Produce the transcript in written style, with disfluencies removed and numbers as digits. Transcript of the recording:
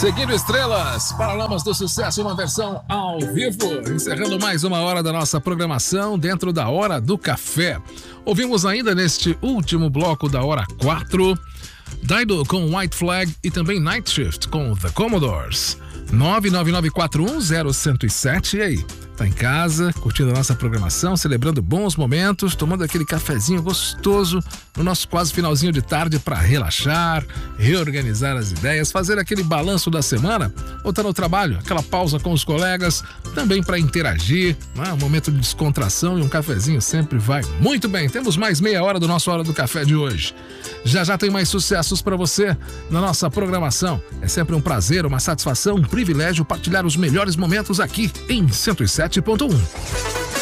Seguindo estrelas, Paralamas do Sucesso, uma versão ao vivo, encerrando mais uma hora da nossa programação dentro da Hora do Café. Ouvimos ainda neste último bloco da Hora 4, Dido com White Flag e também Night Shift com The Commodores. 999410107. E aí? Tá em casa, curtindo a nossa programação, celebrando bons momentos, tomando aquele cafezinho gostoso no nosso quase finalzinho de tarde para relaxar, reorganizar as ideias, fazer aquele balanço da semana, ou tá no trabalho, aquela pausa com os colegas, também para interagir, né? Um momento de descontração e um cafezinho sempre vai muito bem. Temos mais meia hora do nosso Hora do Café de hoje. Já tem mais sucessos para você na nossa programação. É sempre um prazer, uma satisfação, um privilégio partilhar os melhores momentos aqui em 107.1.